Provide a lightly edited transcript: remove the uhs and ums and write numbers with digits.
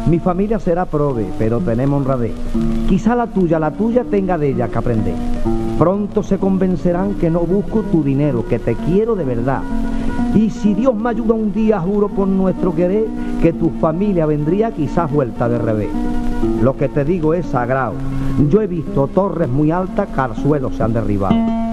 Mi familia será prove, pero tenemos honradez. Quizá la tuya tenga de ella que aprender. Pronto se convencerán que no busco tu dinero, que te quiero de verdad. Y si Dios me ayuda un día, juro por nuestro querer, que tu familia vendría quizás vuelta de revés. Lo que te digo es sagrado. Yo he visto torres muy altas que al suelo se han derribado.